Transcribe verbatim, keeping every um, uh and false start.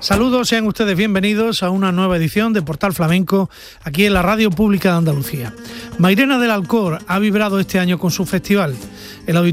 Saludos, sean ustedes bienvenidos a una nueva edición de Portal Flamenco, aquí en la Radio Pública de Andalucía. Mairena del Alcor ha vibrado este año con su festival.